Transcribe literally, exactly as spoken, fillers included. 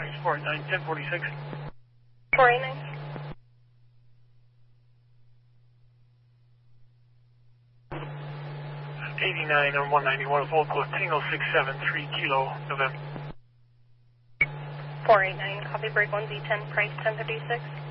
Price four eight nine, ten forty-six. four eight nine. eighty-nine on one ninety-one, Volco, Tango six seven three Kilo, November. four eight nine, copy break one Z ten, price ten fifty-six.